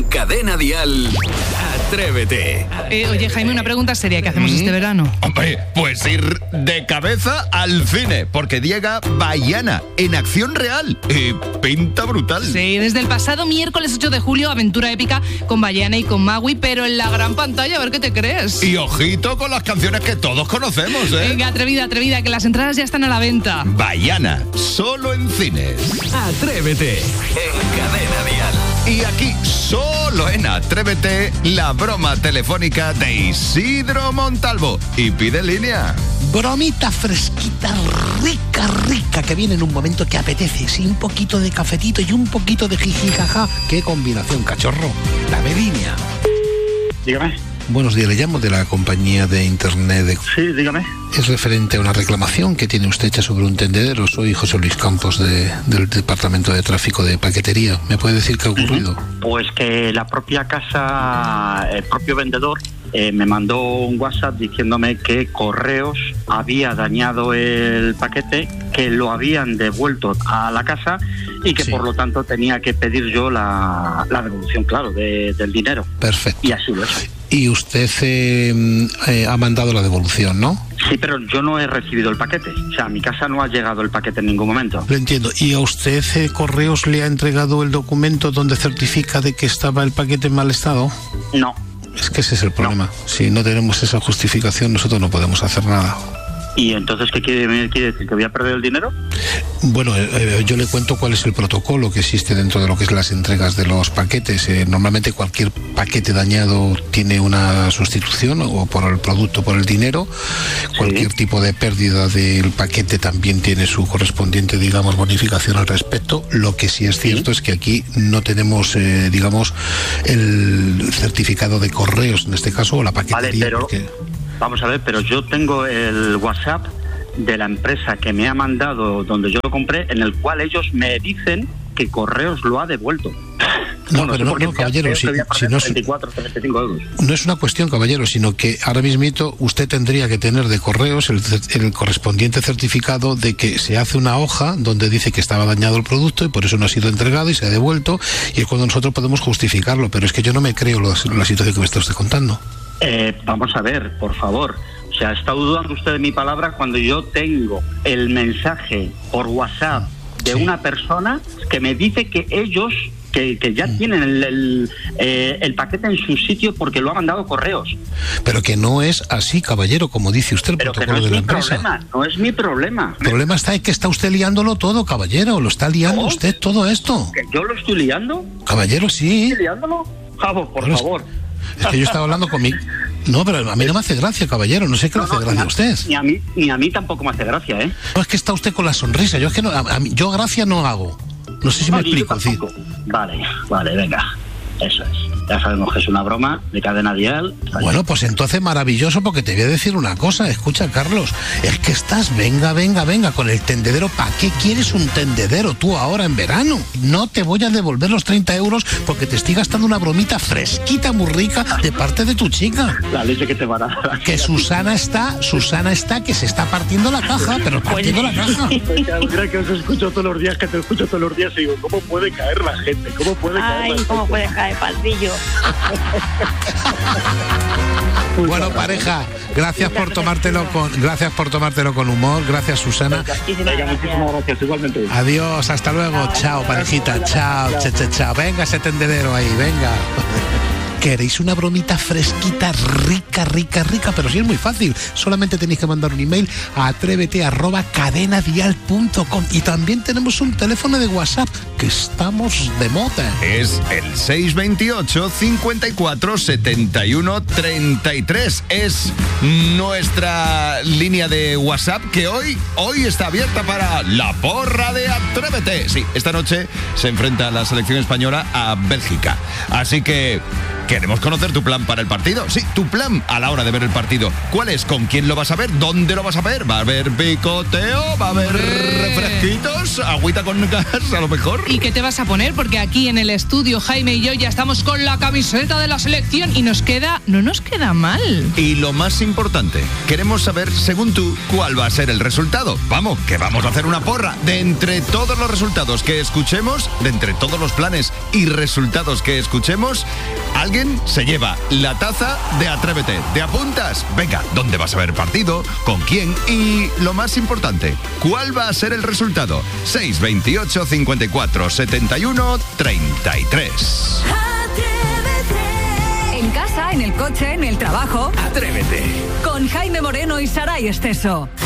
En Cadena Dial, Atrévete. Oye, Jaime, una pregunta seria. ¿Qué hacemos este verano? Hombre, pues ir de cabeza al cine, porque llega Vaiana en acción real y pinta brutal. Sí, desde el pasado miércoles 8 de julio, aventura épica con Vaiana y con Magui, pero en la gran pantalla, a ver qué te crees. Y ojito con las canciones que todos conocemos, ¿eh? Venga, atrevida, que las entradas ya están a la venta. Vaiana, solo en cines. Atrévete en Cadena Dial. Y aquí, solo en Atrévete, la broma telefónica de Isidro Montalvo. Y pide línea. Bromita fresquita, rica, que viene en un momento que apetece. Sí, un poquito de cafetito y un poquito de jijijaja. ¡Qué combinación, cachorro! Dame línea. Dígame. Buenos días, le llamo de la compañía de internet de... Sí, dígame. Es referente a una reclamación que tiene usted hecha sobre un tendedero. Soy José Luis Campos del Departamento de Tráfico de Paquetería. ¿Me puede decir qué ha ocurrido? Pues que la propia casa, el propio vendedor, me mandó un WhatsApp diciéndome que Correos había dañado el paquete, que lo habían devuelto a la casa y que por lo tanto tenía que pedir yo la devolución, claro, del dinero. Perfecto. Y así lo he hecho. Y usted ha mandado la devolución, ¿no? Sí, pero yo no he recibido el paquete. O sea, a mi casa no ha llegado el paquete en ningún momento. Lo entiendo. ¿Y a usted Correos le ha entregado el documento donde certifica de que estaba el paquete en mal estado? No. Es que ese es el problema. No. Si no tenemos esa justificación, nosotros no podemos hacer nada. ¿Y entonces qué quiere decir? ¿Que voy a perder el dinero? Bueno, yo le cuento cuál es el protocolo que existe dentro de lo que es las entregas de los paquetes. Normalmente cualquier paquete dañado tiene una sustitución, o por el producto, por el dinero. Sí. Cualquier tipo de pérdida del paquete también tiene su correspondiente, digamos, bonificación al respecto. Lo que sí es cierto es que aquí no tenemos, digamos, el certificado de Correos, en este caso, o la paquetería. Vale, pero... porque... Vamos a ver, pero yo tengo el WhatsApp de la empresa que me ha mandado donde yo lo compré, en el cual ellos me dicen que Correos lo ha devuelto. No, pero no, caballero, si no, 34, 35 euros. No es una cuestión, caballero, sino que ahora mismito usted tendría que tener de Correos el correspondiente certificado de que se hace una hoja donde dice que estaba dañado el producto y por eso no ha sido entregado y se ha devuelto, y es cuando nosotros podemos justificarlo, pero es que yo no me creo la situación que me está usted contando. Vamos a ver, por favor. O sea, ¿está dudando usted de mi palabra cuando yo tengo el mensaje por WhatsApp de una persona que me dice que ellos, que ya tienen el paquete en su sitio porque lo ha mandado Correos? Pero que no es así, caballero, como dice usted, el protocolo de la empresa. No es mi problema. El problema está en que está usted liándolo todo, caballero. Lo está liando usted todo esto. ¿Que yo lo estoy liando? Caballero, sí. ¿Estoy liándolo? Por favor. Es que yo estaba hablando con mi... No, pero a mí no me hace gracia, caballero. No sé qué le hace gracia a usted. Ni a mí tampoco me hace gracia, ¿eh? No, es que está usted con la sonrisa. Yo es que no, yo gracia no hago. No sé si me explico. Sí. Vale, venga. Eso es. Ya sabemos que es una broma de Cadena Dial. Bueno, pues entonces maravilloso, porque te voy a decir una cosa. Escucha, Carlos, es que estás, venga, con el tendedero. ¿Para qué quieres un tendedero tú ahora en verano? No te voy a devolver los 30 euros porque te estoy gastando una bromita fresquita, muy rica, de parte de tu chica. La leche que te van a dar. Que Susana está, que se está partiendo la caja, pero partiendo la caja. Mira que os escucho todos los días, y digo, ¿cómo puede caer la gente? ¿Cómo puede caer palpillo? Bueno, pareja, gracias por tomártelo con humor. Gracias, Susana. Venga, muchísimas gracias, igualmente. Adiós, hasta luego. Chao, parejita. Chao. Venga ese tendedero ahí, venga. ¿Queréis una bromita fresquita, rica? Pero sí es muy fácil. Solamente tenéis que mandar un email a atrévete@cadenadial.com. Y también tenemos un teléfono de WhatsApp, que estamos de moda. Es el 628 54 71 33. Es nuestra línea de WhatsApp, que hoy está abierta para la porra de Atrévete. Sí, esta noche se enfrenta la selección española a Bélgica. Así que queremos conocer tu plan para el partido. Sí, tu plan a la hora de ver el partido. ¿Cuál es? ¿Con quién lo vas a ver? ¿Dónde lo vas a ver? ¿Va a haber picoteo? ¿Va a haber refresquitos? ¿Agüita con gas a lo mejor? ¿Y qué te vas a poner? Porque aquí en el estudio Jaime y yo ya estamos con la camiseta de la selección y no nos queda mal. Y lo más importante, queremos saber, según tú, cuál va a ser el resultado. Vamos, que vamos a hacer una porra de entre todos los resultados que escuchemos, de entre todos los planes y resultados que escuchemos, alguien se lleva la taza de Atrévete. ¿Te apuntas? Venga, ¿dónde vas a ver partido? ¿Con quién? Y lo más importante, ¿cuál va a ser el resultado? 628 54 71 33. En casa, en el coche, en el trabajo. Atrévete. Con Jaime Moreno y Saray Esteso.